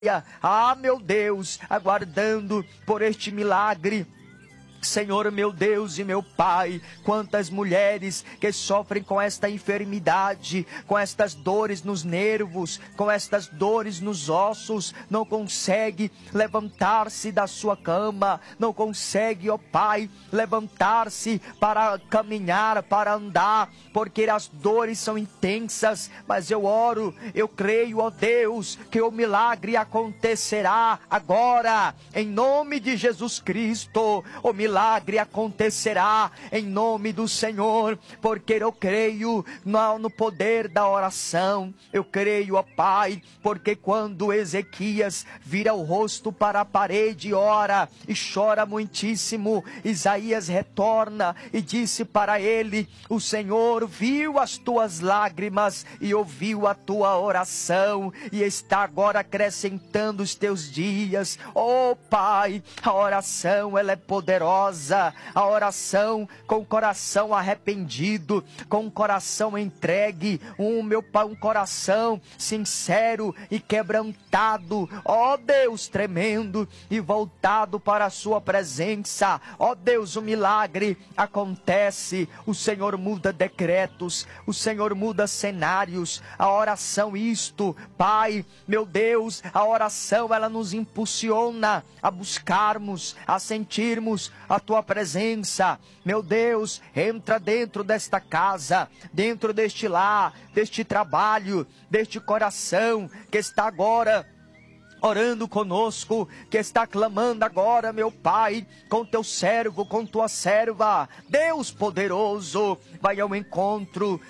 Ah, meu Deus, aguardando por este milagre. Senhor, meu Deus e meu Pai, quantas mulheres que sofrem com esta enfermidade, com estas dores nos nervos, com estas dores nos ossos, não consegue levantar-se da sua cama, não consegue, ó Pai, levantar-se para caminhar, para andar, porque as dores são intensas. Mas eu oro, eu creio, ó Deus, que o milagre acontecerá agora, em nome de Jesus Cristo. O milagre acontecerá em nome do Senhor, porque eu creio no poder da oração. Eu creio, ó Pai, porque quando Ezequias vira o rosto para a parede e ora e chora muitíssimo, Isaías retorna e disse para ele: o Senhor viu as tuas lágrimas e ouviu a tua oração e está agora acrescentando os teus dias. Oh Pai, a oração ela é poderosa. A oração com o coração arrependido, com o coração entregue, meu Pai, um coração sincero e quebrantado, ó Deus, tremendo e voltado para a sua presença. Ó Deus, o milagre acontece, o Senhor muda decretos, o Senhor muda cenários. A oração, isto, Pai, meu Deus, a oração ela nos impulsiona a buscarmos, a sentirmos a tua presença. Meu Deus, entra dentro desta casa, dentro deste lar, deste trabalho, deste coração que está agora orando conosco, que está clamando agora, meu Pai, com teu servo, com tua serva. Deus poderoso, vai ao encontro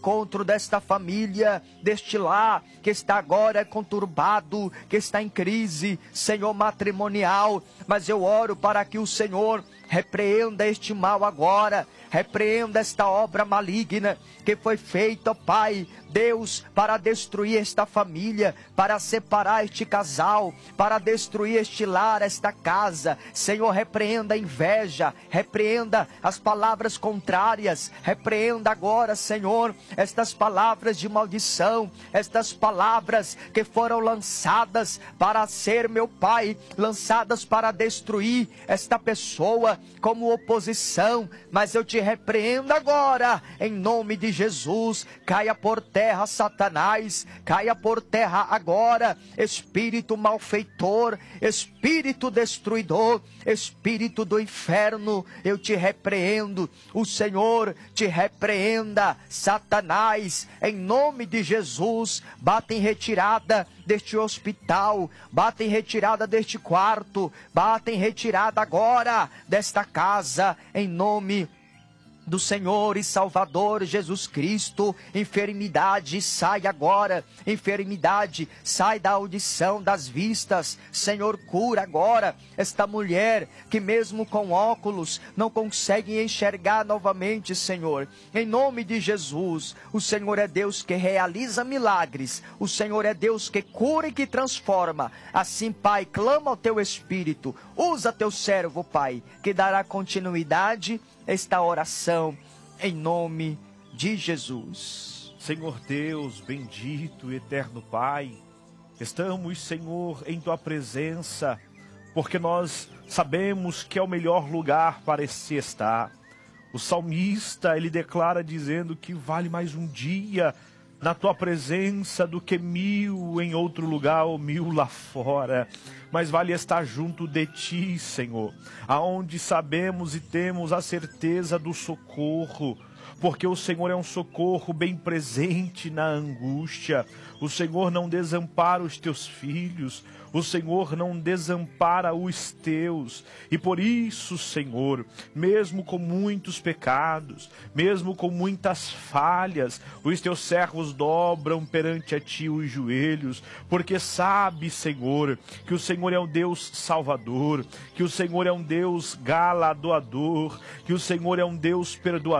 desta família, deste lar, que está agora conturbado, que está em crise, Senhor, matrimonial. Mas eu oro para que o Senhor repreenda este mal agora, repreenda esta obra maligna que foi feita, Pai, Deus, para destruir esta família, para separar este casal, para destruir este lar, esta casa. Senhor, repreenda a inveja, repreenda as palavras contrárias, repreenda agora, Senhor, estas palavras de maldição, estas palavras que foram lançadas para ser, meu Pai, lançadas para destruir esta pessoa como oposição. Mas eu te repreendo agora, em nome de Jesus. Caia por terra, Satanás, caia por terra agora, espírito malfeitor, espírito destruidor, espírito do inferno, eu te repreendo. O Senhor te repreenda, Satanás, em nome de Jesus. Bata em retirada deste hospital, bata em retirada deste quarto, bata em retirada agora desta casa, em nome do Senhor e Salvador Jesus Cristo. Enfermidade, sai agora. Enfermidade, sai da audição, das vistas. Senhor, cura agora esta mulher que mesmo com óculos não consegue enxergar novamente, Senhor. Em nome de Jesus, o Senhor é Deus que realiza milagres. O Senhor é Deus que cura e que transforma. Assim, Pai, clama ao teu Espírito. Usa teu servo, Pai, que dará continuidade esta oração, em nome de Jesus. Senhor Deus, bendito e eterno Pai, estamos, Senhor, em Tua presença, porque nós sabemos que é o melhor lugar para se estar. O salmista, ele declara dizendo que vale mais um dia na Tua presença do que 1000 em outro lugar ou 1000 lá fora. Mas vale estar junto de Ti, Senhor, aonde sabemos e temos a certeza do socorro, porque o Senhor é um socorro bem presente na angústia. O Senhor não desampara os Teus filhos, o Senhor não desampara os Teus. E por isso, Senhor, mesmo com muitos pecados, mesmo com muitas falhas, os Teus servos dobram perante a Ti os joelhos, porque sabe, Senhor, que o Senhor é um Deus salvador, que o Senhor é um Deus galardoador, que o Senhor é um Deus perdoador,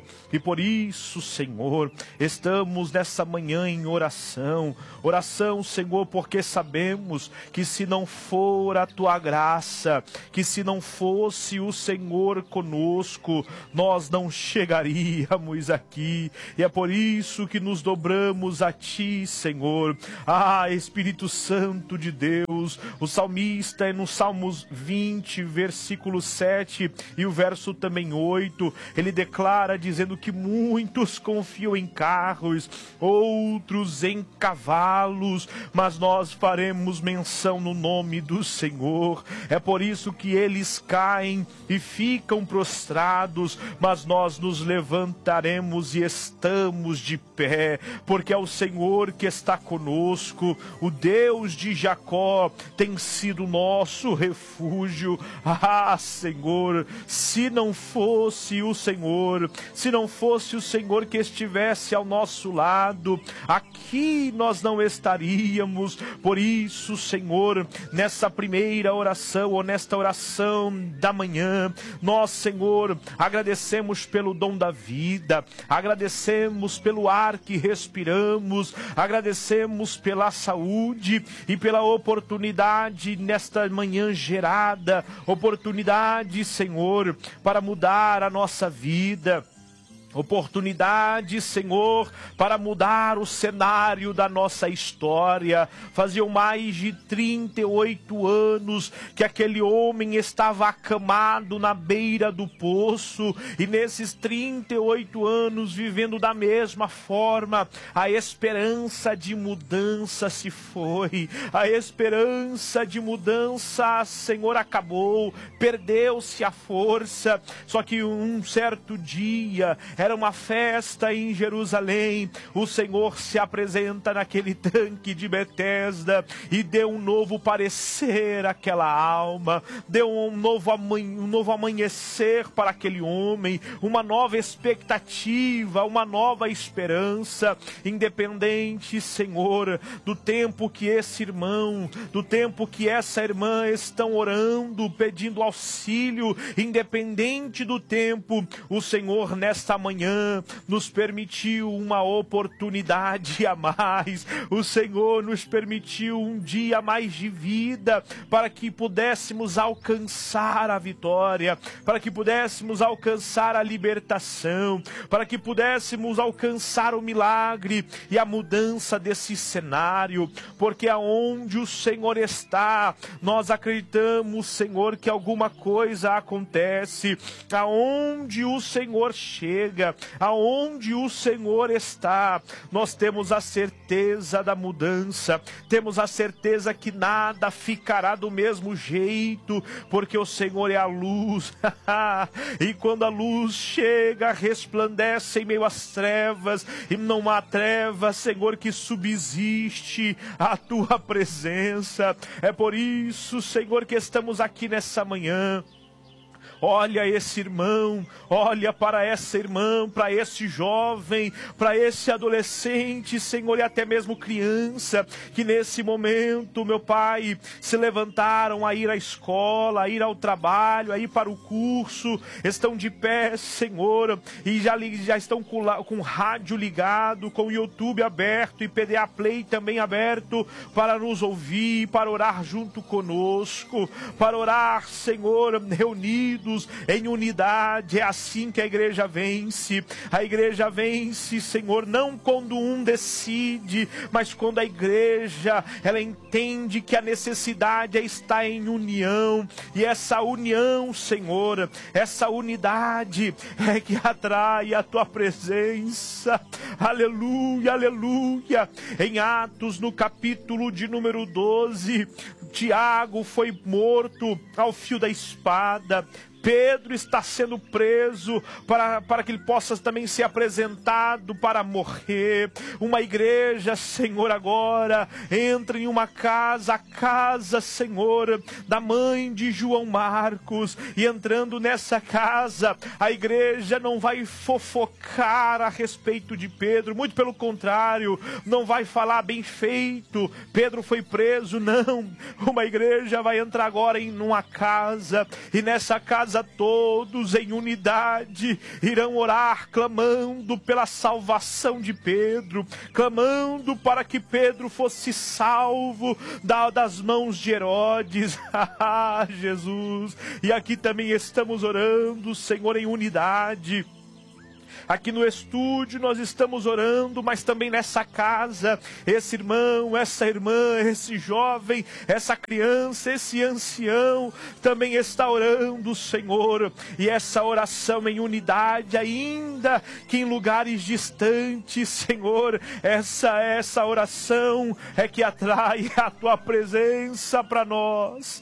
E por isso, Senhor, estamos nessa manhã em oração. Oração, Senhor, porque sabemos que se não for a tua graça, que se não fosse o Senhor conosco, nós não chegaríamos aqui. E é por isso que nos dobramos a ti, Senhor. Ah, Espírito Santo de Deus, o salmista no Salmos 20, versículo 7 e o verso também 8, ele declara dizendo que muitos confiam em carros, outros em cavalos, mas nós faremos menção no nome do Senhor. É por isso que eles caem e ficam prostrados, mas nós nos levantaremos e estamos de pé, porque é o Senhor que está conosco. O Deus de Jacó tem sido nosso refúgio. Ah, Senhor, se não fosse o Senhor, se não fosse o Senhor que estivesse ao nosso lado, aqui nós não estaríamos. Por isso, Senhor, nessa primeira oração, ou nesta oração da manhã, nós, Senhor, agradecemos pelo dom da vida, agradecemos pelo ar que respiramos, agradecemos pela saúde e pela oportunidade nesta manhã gerada, oportunidade, Senhor, para mudar a nossa vida. Oportunidade, Senhor, para mudar o cenário da nossa história. Faziam mais de 38 anos que aquele homem estava acamado na beira do poço, e nesses 38 anos vivendo da mesma forma, a esperança de mudança se foi, a esperança de mudança, Senhor, acabou, perdeu-se a força. Só que um certo dia, era uma festa em Jerusalém, o Senhor se apresenta naquele tanque de Betesda e deu um novo parecer àquela alma, deu um novo amanhecer para aquele homem, uma nova expectativa, uma nova esperança, independente, Senhor, do tempo que esse irmão, do tempo que essa irmã estão orando, pedindo auxílio, independente do tempo, o Senhor nesta manhã nos permitiu uma oportunidade a mais. O Senhor nos permitiu um dia a mais de vida para que pudéssemos alcançar a vitória, para que pudéssemos alcançar a libertação, para que pudéssemos alcançar o milagre e a mudança desse cenário, porque aonde o Senhor está, nós acreditamos, Senhor, que alguma coisa acontece. Aonde o Senhor chega, aonde o Senhor está, nós temos a certeza da mudança, temos a certeza que nada ficará do mesmo jeito, porque o Senhor é a luz, e quando a luz chega, resplandece em meio às trevas, e não há treva, Senhor, que subsiste a tua presença. É por isso, Senhor, que estamos aqui nessa manhã. Olha esse irmão, olha para essa irmã, para esse jovem, para esse adolescente, Senhor, e até mesmo criança, que nesse momento, meu Pai, se levantaram a ir à escola, a ir ao trabalho, a ir para o curso, estão de pé, Senhor, e já estão com o rádio ligado, com o YouTube aberto e PDA Play também aberto, para nos ouvir, para orar junto conosco, para orar, Senhor, reunidos em unidade. É assim que a igreja vence. A igreja vence, Senhor, não quando um decide, mas quando a igreja, ela entende que a necessidade está em união, e essa união, Senhor, essa unidade é que atrai a tua presença. Aleluia, aleluia. Em Atos, no capítulo de número 12, Tiago foi morto ao fio da espada. Pedro está sendo preso para que ele possa também ser apresentado para morrer. Uma igreja, Senhor, agora entra em uma casa, a casa, Senhor, da mãe de João Marcos, e entrando nessa casa, a igreja não vai fofocar a respeito de Pedro, muito pelo contrário, não vai falar bem feito, Pedro foi preso, não. Uma igreja vai entrar agora em uma casa, e nessa casa casa todos em unidade irão orar, clamando pela salvação de Pedro, clamando para que Pedro fosse salvo das mãos de Herodes. Jesus, e aqui também estamos orando, Senhor, em unidade. Aqui no estúdio nós estamos orando, mas também nessa casa, esse irmão, essa irmã, esse jovem, essa criança, esse ancião, também está orando, Senhor, e essa oração em unidade, ainda que em lugares distantes, Senhor, essa oração é que atrai a Tua presença para nós.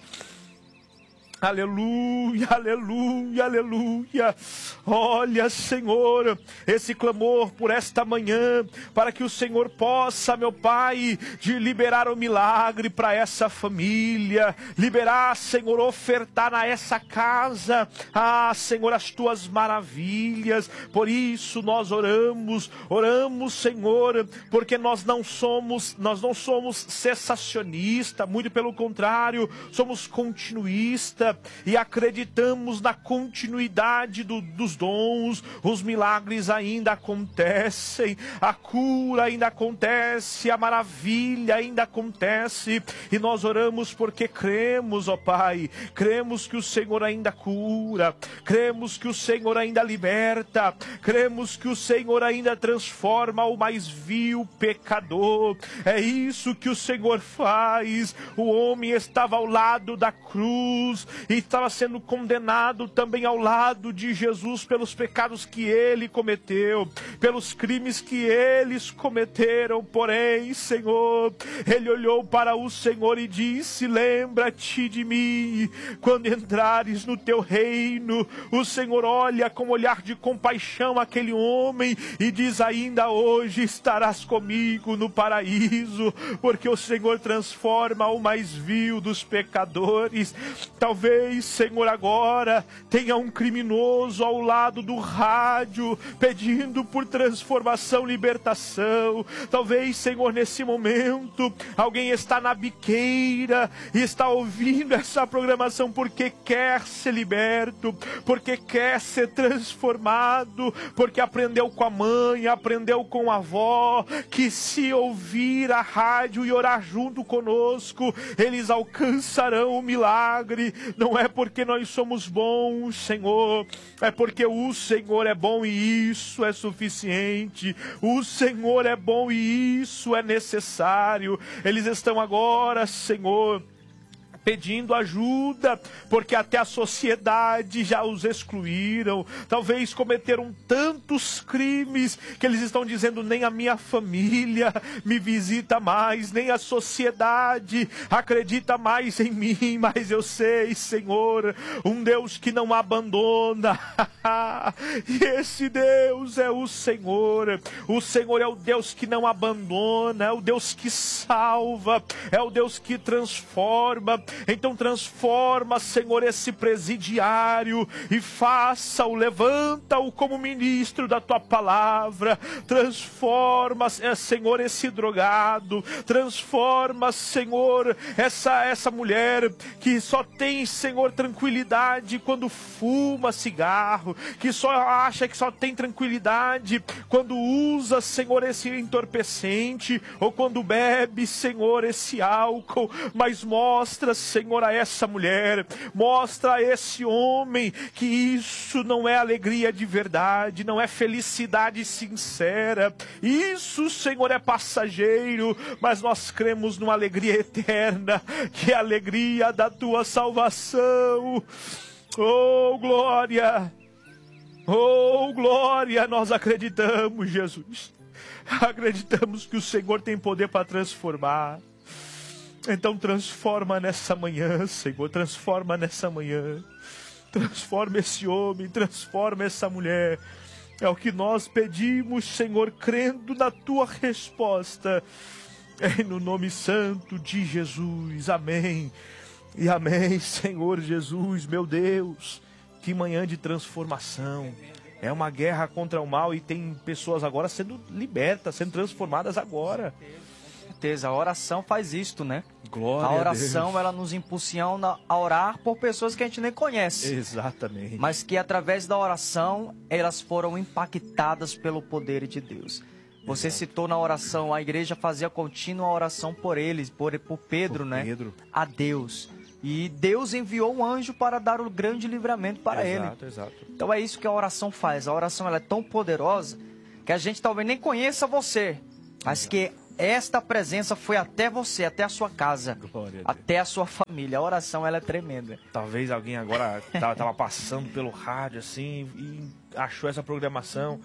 Aleluia, aleluia, aleluia. Olha, Senhor, esse clamor por esta manhã, para que o Senhor possa, meu Pai, de liberar o milagre para essa família, liberar, Senhor, ofertar a essa casa, Senhor, as Tuas maravilhas. Por isso nós oramos, Senhor, porque nós não somos cessacionistas, muito pelo contrário, somos continuistas, e acreditamos na continuidade dos dons. Os milagres ainda acontecem, a cura ainda acontece, a maravilha ainda acontece, e nós oramos porque cremos, ó Pai, cremos que o Senhor ainda cura, cremos que o Senhor ainda liberta, cremos que o Senhor ainda transforma o mais vil pecador. É isso que o Senhor faz. O homem estava ao lado da cruz e estava sendo condenado também ao lado de Jesus pelos pecados que ele cometeu, pelos crimes que eles cometeram. Porém, Senhor, ele olhou para o Senhor e disse: lembra-te de mim quando entrares no teu reino. O Senhor olha com olhar de compaixão aquele homem e diz: ainda hoje estarás comigo no paraíso, porque o Senhor transforma o mais vil dos pecadores. Talvez, Senhor, agora tenha um criminoso ao lado do rádio pedindo por transformação, libertação. Talvez, Senhor, nesse momento alguém está na biqueira e está ouvindo essa programação porque quer ser liberto, porque quer ser transformado, porque aprendeu com a mãe, aprendeu com a avó que se ouvir a rádio e orar junto conosco, eles alcançarão o milagre. Não é porque nós somos bons, Senhor, é porque o Senhor é bom e isso é suficiente. O Senhor é bom e isso é necessário. Eles estão agora, Senhor, pedindo ajuda, porque até a sociedade já os excluíram. Talvez cometeram tantos crimes que eles estão dizendo: nem a minha família me visita mais, nem a sociedade acredita mais em mim. Mas eu sei, Senhor, um Deus que não abandona. E esse Deus é o Senhor. O Senhor é o Deus que não abandona, é o Deus que salva, é o Deus que transforma. Então transforma, Senhor, esse presidiário e faça-o, levanta-o como ministro da Tua palavra. Transforma, Senhor, esse drogado. Transforma, Senhor, essa mulher que só tem, Senhor, tranquilidade quando fuma cigarro, que só acha que só tem tranquilidade quando usa, Senhor, esse entorpecente, ou quando bebe, Senhor, esse álcool. Mas mostra, Senhor, a essa mulher, mostra a esse homem que isso não é alegria de verdade, não é felicidade sincera. Isso, Senhor, é passageiro, mas nós cremos numa alegria eterna, que é a alegria da Tua salvação. Oh, glória! Oh, glória! Nós acreditamos, Jesus. Acreditamos que o Senhor tem poder para transformar. Então transforma nessa manhã, Senhor, transforma nessa manhã. Transforma esse homem, transforma essa mulher. É o que nós pedimos, Senhor, crendo na Tua resposta. É no nome santo de Jesus. Amém. E amém, Senhor Jesus, meu Deus. Que manhã de transformação. É uma guerra contra o mal e tem pessoas agora sendo libertas, sendo transformadas agora. certeza. A oração faz isto, né? Glória a a oração, Deus. ela nos impulsiona a orar por pessoas que a gente nem conhece. Exatamente. Mas que através da oração, elas foram impactadas pelo poder de Deus. Você citou na oração, a igreja fazia contínua oração por eles, por Pedro, né? Pedro. A Deus. E Deus enviou um anjo para dar o grande livramento para ele. Exato. Então é isso que a oração faz. A oração ela é tão poderosa que a gente talvez nem conheça você, mas que esta presença foi até você, até a sua casa, Glória a Deus. até a sua família. A oração ela é tremenda. Talvez alguém agora tava passando pelo rádio assim e achou essa programação.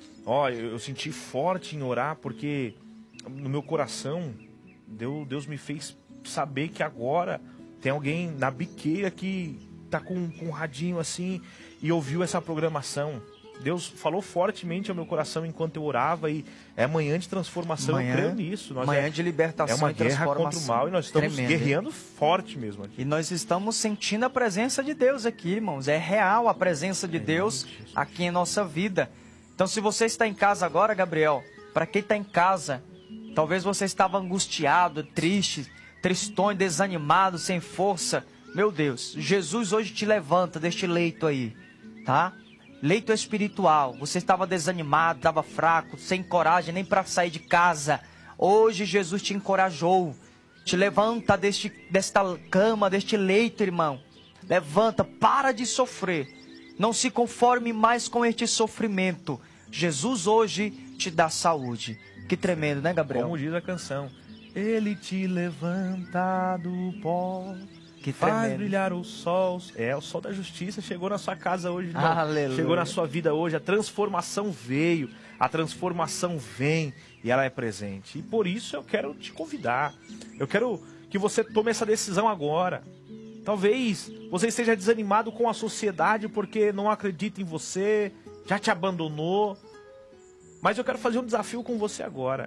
Eu senti forte em orar porque no meu coração Deus me fez saber que agora tem alguém na biqueira que tá com um radinho assim e ouviu essa programação. Deus falou fortemente ao meu coração enquanto eu orava e é manhã de transformação, eu creio nisso. Manhã de libertação é uma e guerra contra o mal e nós estamos guerreando forte mesmo aqui. E nós estamos sentindo a presença de Deus aqui, irmãos. É real a presença de Deus aqui em nossa vida. Então, se você está em casa agora, Gabriel, para quem está em casa, talvez você estava angustiado, triste, tristonho, desanimado, sem força. Meu Deus, Jesus hoje te levanta deste leito aí, tá? Leito espiritual. Você estava desanimado, estava fraco, sem coragem nem para sair de casa. Hoje Jesus te encorajou. Te levanta desta cama, deste leito, irmão. Levanta, para de sofrer. Não se conforme mais com este sofrimento. Jesus hoje te dá saúde. Que tremendo, né, Gabriel? Como diz a canção, Ele te levanta do pó, que faz tremendo. brilhar o sol. O sol da justiça chegou na sua casa hoje, irmão. Aleluia. Chegou na sua vida hoje, a transformação veio, a transformação vem e ela é presente. E por isso eu quero te convidar, eu quero que você tome essa decisão agora. Talvez você esteja desanimado com a sociedade porque não acredita em você, já te abandonou. Mas eu quero fazer um desafio com você agora.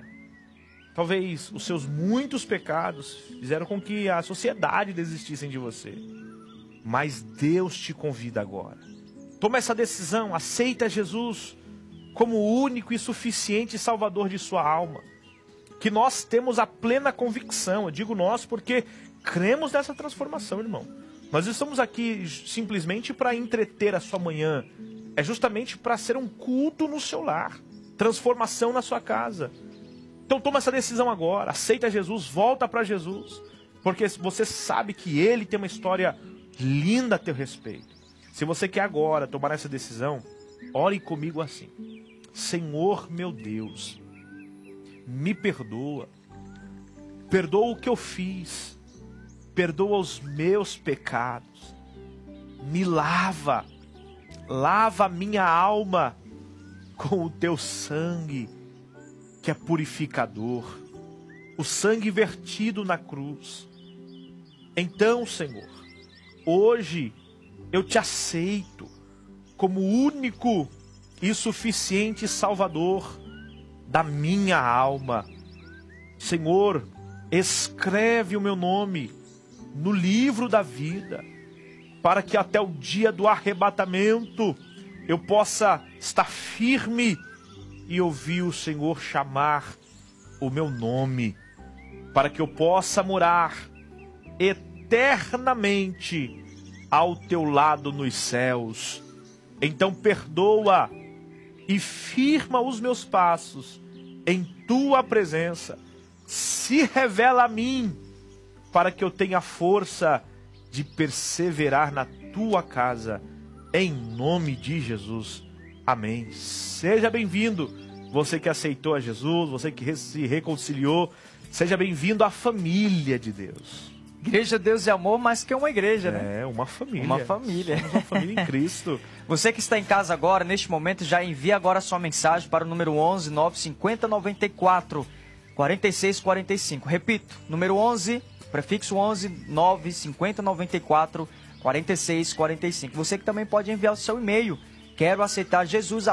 Talvez os seus muitos pecados fizeram com que a sociedade desistisse de você. Mas Deus te convida agora. Toma essa decisão, aceita Jesus como o único e suficiente Salvador de sua alma. Que nós temos a plena convicção, eu digo nós porque cremos nessa transformação, irmão. Nós estamos aqui simplesmente para entreter a sua manhã. É justamente para ser um culto no seu lar. Transformação na sua casa. Então toma essa decisão agora. Aceita Jesus, volta para Jesus. Porque você sabe que Ele tem uma história linda a teu respeito. Se você quer agora tomar essa decisão, ore comigo assim. Senhor meu Deus, me perdoa. Perdoa o que eu fiz. Perdoa os meus pecados. Me lava. Lava a minha alma com o teu sangue, que é purificador. O sangue vertido na cruz. Então, Senhor, hoje eu te aceito como único e suficiente Salvador da minha alma. Senhor, escreve o meu nome no livro da vida, para que até o dia do arrebatamento eu possa estar firme e ouvir o Senhor chamar o meu nome, para que eu possa morar eternamente ao teu lado nos céus. Então perdoa e firma os meus passos em tua presença. Se revela a mim, para que eu tenha força de perseverar na tua casa, em nome de Jesus. Amém. Seja bem-vindo, você que aceitou a Jesus, você que se reconciliou, seja bem-vindo à família de Deus. Igreja Deus e Amor, mais que uma igreja, né? É, uma família. Uma família. Somos uma família em Cristo. Você que está em casa agora, neste momento, já envia agora sua mensagem para o número 11 950 94 46 45. Repito, número 11, prefixo 11 950 94 46 45. Você que também pode enviar o seu e-mail. Quero aceitar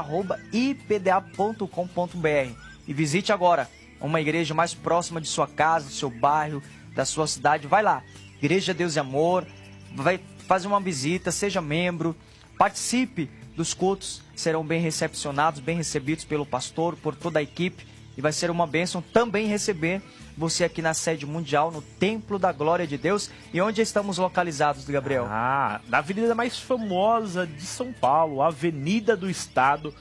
jesus@ipda.com.br. E visite agora uma igreja mais próxima de sua casa, do seu bairro, da sua cidade. Vai lá, Igreja Deus e Amor, vai fazer uma visita, seja membro, participe dos cultos, serão bem recepcionados, bem recebidos pelo pastor, por toda a equipe, e vai ser uma bênção também receber você aqui na sede mundial, no Templo da Glória de Deus. E onde estamos localizados, Gabriel? Na avenida mais famosa de São Paulo, Avenida do Estado,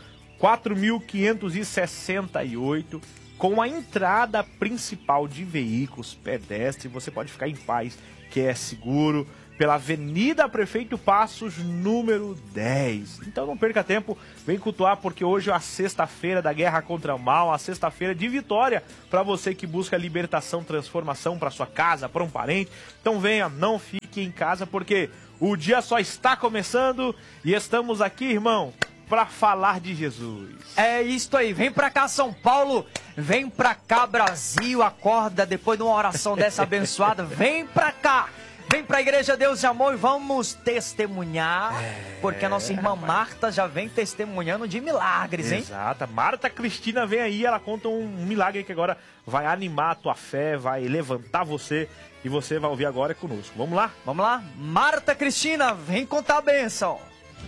4.568, com a entrada principal de veículos pedestres. Você pode ficar em paz, que é seguro, pela Avenida Prefeito Passos, número 10. Então não perca tempo, vem cultuar, porque hoje é a sexta-feira da guerra contra o mal, a sexta-feira de vitória para você que busca libertação, transformação para sua casa, para um parente. Então venha, não fique em casa, porque o dia só está começando e estamos aqui, irmão, para falar de Jesus. É isso aí, vem pra cá São Paulo, vem pra cá Brasil, acorda depois de uma oração dessa abençoada, vem pra cá. Vem pra Igreja Deus de Amor e vamos testemunhar, porque a nossa irmã Marta já vem testemunhando de milagres, hein? Exato, Marta Cristina vem aí, ela conta um milagre que agora vai animar a tua fé, vai levantar você, e você vai ouvir agora conosco. Vamos lá? Vamos lá? Marta Cristina, vem contar a bênção.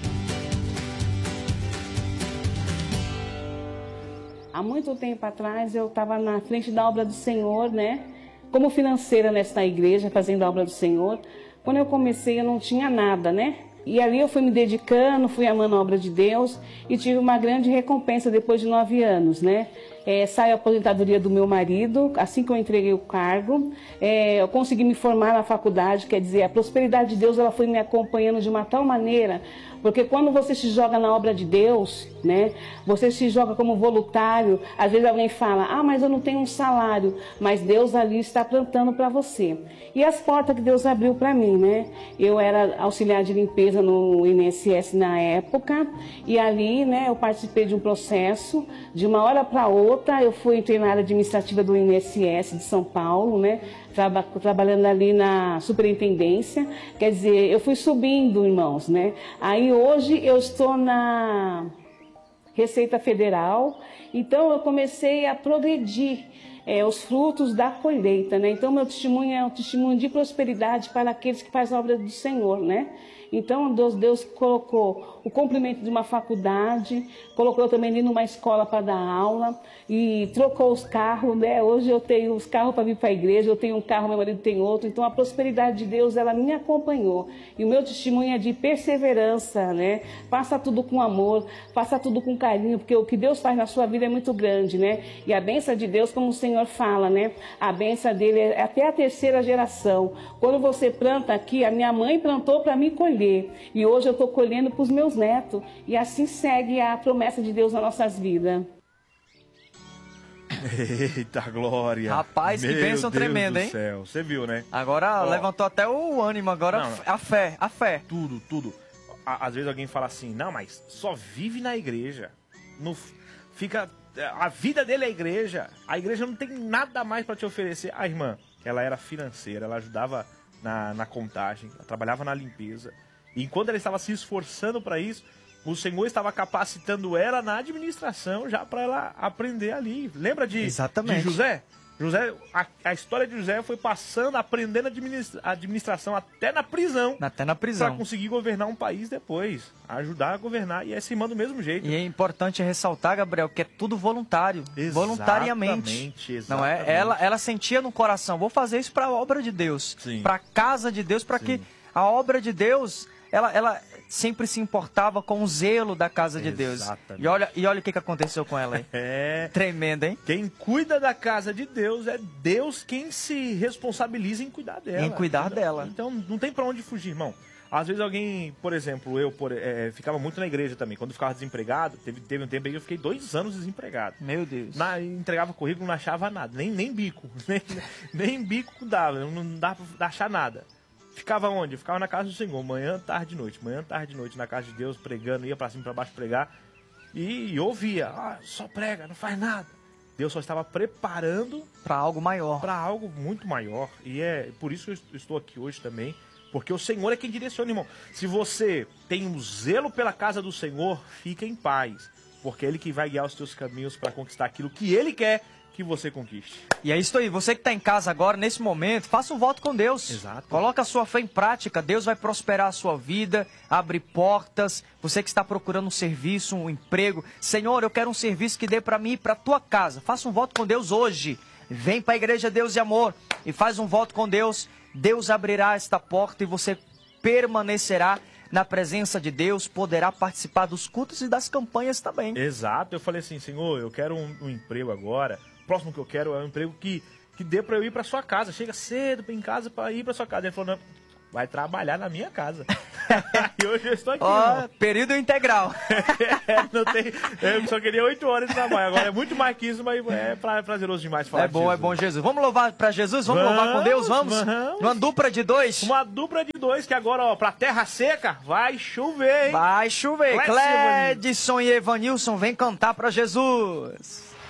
Há muito tempo atrás eu estava na frente da obra do Senhor, né? Como financeira nesta igreja, fazendo a obra do Senhor. Quando eu comecei, eu não tinha nada, né? E ali eu fui me dedicando, fui amando a obra de Deus e tive uma grande recompensa depois de 9 anos, né? Saiu a aposentadoria do meu marido, assim que eu entreguei o cargo, eu consegui me formar na faculdade, quer dizer, a prosperidade de Deus ela foi me acompanhando de uma tal maneira, porque quando você se joga na obra de Deus, né, você se joga como voluntário, às vezes alguém fala, mas eu não tenho um salário, mas Deus ali está plantando para você. E as portas que Deus abriu para mim, né, eu era auxiliar de limpeza no INSS na época, e ali, né, eu participei de um processo, de uma hora para outra, eu entrei na área administrativa do INSS de São Paulo, né? Trabalhando ali na superintendência. Quer dizer, eu fui subindo, irmãos, né? Aí hoje eu estou na Receita Federal, então eu comecei a progredir os frutos da colheita, né? Então meu testemunho é um testemunho de prosperidade para aqueles que fazem a obra do Senhor, né? Então Deus colocou o cumprimento de uma faculdade, colocou também ali numa escola para dar aula e trocou os carros, né? Hoje eu tenho os carros para vir para a igreja, eu tenho um carro, meu marido tem outro. Então a prosperidade de Deus, ela me acompanhou. E o meu testemunho é de perseverança, né? Faça tudo com amor, faça tudo com carinho, porque o que Deus faz na sua vida é muito grande, né? E a bênção de Deus, como o Senhor fala, né? A bênção dele é até a 3ª geração. Quando você planta aqui, a minha mãe plantou para mim colher. E hoje eu estou colhendo para os meus netos. E assim segue a promessa de Deus nas nossas vidas. Eita glória! Rapaz, que bênção tremenda, hein? Céu. Você viu, né? Agora levantou até o ânimo, agora não. A fé. Tudo. Às vezes alguém fala assim, não, mas só vive na igreja. Não fica... A vida dele é a igreja não tem nada mais para te oferecer. A irmã, ela era financeira, ela ajudava na contagem, ela trabalhava na limpeza. E enquanto ela estava se esforçando para isso, o Senhor estava capacitando ela na administração já para ela aprender ali. Lembra de José? A história de José foi passando, aprendendo a administração até na prisão. Para conseguir governar um país depois. Ajudar a governar. E é se manda do mesmo jeito. E é importante ressaltar, Gabriel, que é tudo voluntário. Voluntariamente. Exatamente. Não é? Ela sentia no coração, vou fazer isso para a obra de Deus. Para a casa de Deus, para que a obra de Deus... Ela sempre se importava com o zelo da casa de Deus. E olha o que aconteceu com ela aí. Tremendo, hein? Quem cuida da casa de Deus é Deus quem se responsabiliza em cuidar dela. Então não tem pra onde fugir, irmão. Às vezes alguém, por exemplo, eu ficava muito na igreja também. Quando eu ficava desempregado, teve um tempo aí que eu fiquei 2 anos desempregado. Meu Deus. Entregava currículo, não achava nada. Nem bico. Nem bico dava. Não dava pra achar nada. Ficava onde? Eu ficava na casa do Senhor, manhã, tarde e noite, na casa de Deus, pregando, ia pra cima e pra baixo pregar, e ouvia, só prega, não faz nada. Deus só estava preparando para algo maior. Para algo muito maior, e é por isso que eu estou aqui hoje também, porque o Senhor é quem direciona, irmão. Se você tem um zelo pela casa do Senhor, fica em paz, porque é Ele que vai guiar os teus caminhos para conquistar aquilo que Ele quer que você conquiste. E é isso aí, você que está em casa agora, nesse momento, faça um voto com Deus. Exato. Coloca a sua fé em prática, Deus vai prosperar a sua vida, abre portas. Você que está procurando um serviço, um emprego, Senhor, eu quero um serviço que dê para mim e para a tua casa. Faça um voto com Deus hoje. Vem para a Igreja Deus e Amor e faz um voto com Deus. Deus abrirá esta porta e você permanecerá na presença de Deus, poderá participar dos cultos e das campanhas também. Exato, eu falei assim, Senhor, eu quero um emprego agora. O próximo que eu quero é um emprego que dê para eu ir para sua casa. Chega cedo em casa para ir para sua casa. Ele falou, não, vai trabalhar na minha casa. E hoje eu estou aqui. Ó, período integral. Não tem, eu só queria 8 horas de trabalho. Agora é muito mais que isso, mas é prazeroso demais falar de Jesus. É bom, Jesus. Vamos louvar para Jesus? Vamos louvar com Deus? Vamos? Uma dupla de dois? Uma dupla de dois, que agora, ó, pra terra seca, vai chover, hein? Vai chover. Clédson e Evanilson, vem cantar para Jesus.